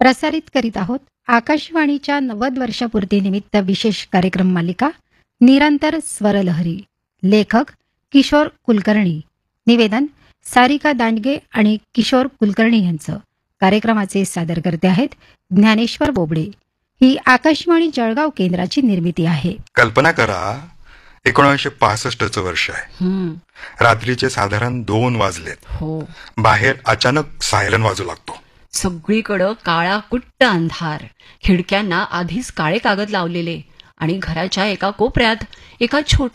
प्रसारित करीत आहोत आकाशवाणीच्या 90 वर्षपूर्तीनिमित्त विशेष कार्यक्रम मालिका निरंतर स्वरलहरी. लेखक किशोर कुलकर्णी. निवेदन सारिका दांडगे आणि किशोर कुलकर्णी यांचं. कार्यक्रमाचे सादरकर्ते आहेत ज्ञानेश्वर बोबडे. ही आकाशवाणी जळगाव केंद्राची निर्मिती आहे. कल्पना करा 1965चं वर्ष आहे. रात्रीचे साधारण 2 वाजलेत. हो, बाहेर अचानक सायरन वाजू लागतो. सगळीकडं काळा कुट्ट अंधार. खिडक्यांना आधीच काळे कागद लावलेले आणि घराच्या एका कोपऱ्यात एका छोट्या